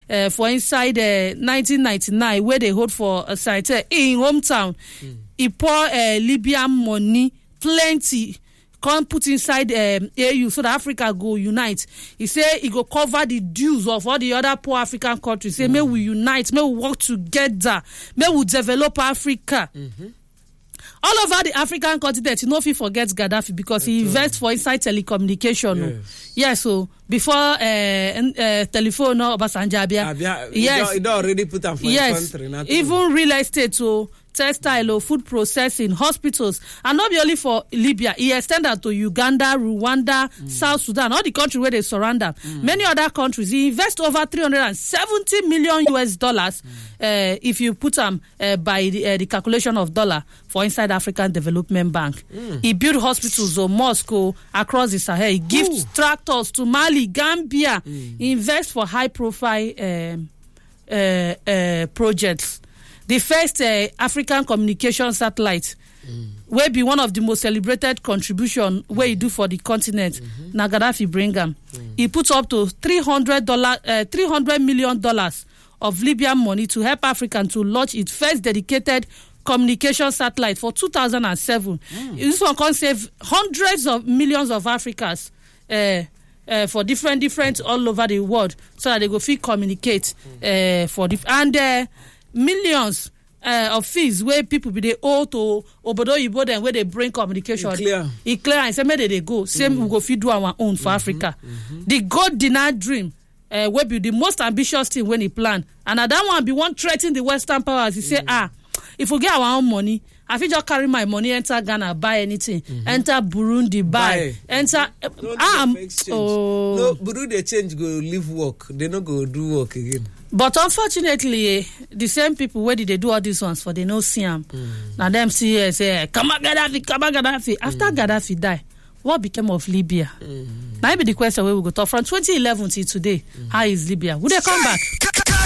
for inside 1999 where they hold for a site in hometown. He pour Libyan money plenty. Come put inside AU so that Africa go unite. He say he go cover the dues of all the other poor African countries. Say may we unite, may we work together, may we develop Africa. All over the African continent, you know, if you forget Gaddafi because he invests for inside telecommunication. Yes, so before telephone or Obasanjo, yes, he already put up for the country. Even real estate, so textile or food processing, hospitals, and not only for Libya, he extended to Uganda, Rwanda, South Sudan, all the countries where they surround them. Many other countries, he invests over $370 million US, if you put them by the calculation of dollar for inside African Development Bank. He built hospitals or mosques across the Sahel. He gives tractors to Mali, Gambia. He invests for high-profile projects. The first African communication satellite will be one of the most celebrated contribution where he do for the continent. Na Gaddafi bring him. He puts up to $300 million of Libyan money to help Africa to launch its first dedicated communication satellite for 2007. This one can save hundreds of millions of Africans for different all over the world so that they go fit communicate millions of fees where people be they owe to obodo yibo them where they bring communication. It clear and say where they go. Same we go fit do our own for Africa. The God denied dream will be the most ambitious thing when he plan. And that one be one threatening the Western powers. He say, if we get our own money, I feel just carry my money, enter Ghana, buy anything, enter Burundi, buy. Enter no, Burundi change go leave work. They not go do work again. But unfortunately, the same people where did they do all these ones for they no see them. Now them see say, come on Gaddafi. After Gaddafi die, what became of Libya? Now be the question where we go talk from 2011 till today. How is Libya? Would they come back?